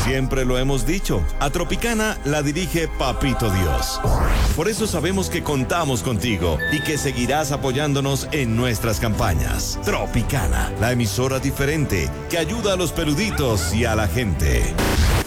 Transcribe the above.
Siempre lo hemos dicho, a Tropicana la dirige Papito Dios. Por eso sabemos que contamos contigo y que seguirás apoyándonos en nuestras campañas. Tropicana, la emisora diferente que ayuda a los peluditos y a la gente.